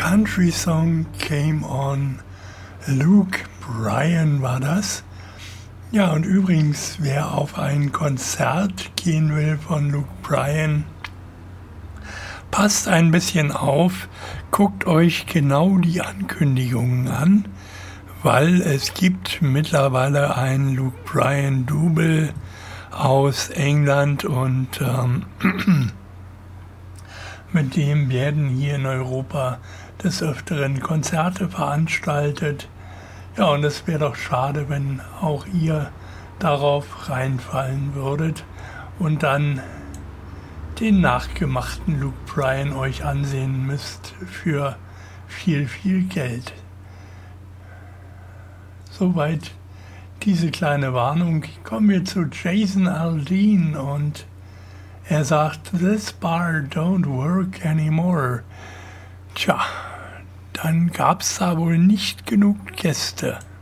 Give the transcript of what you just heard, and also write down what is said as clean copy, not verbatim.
Country Song Came On. Luke Bryan war das. Ja, und übrigens, wer auf ein Konzert gehen will von Luke Bryan, passt ein bisschen auf, guckt euch genau die Ankündigungen an, weil es gibt mittlerweile ein Luke Bryan-Double aus England und mit dem werden hier in Europa des Öfteren Konzerte veranstaltet. Ja, und es wäre doch schade, wenn auch ihr darauf reinfallen würdet und dann den nachgemachten Luke Bryan euch ansehen müsst für viel, viel Geld. Soweit diese kleine Warnung. Kommen wir zu Jason Aldean und er sagt, "This bar don't work anymore." Tja, dann gab's da wohl nicht genug Gäste.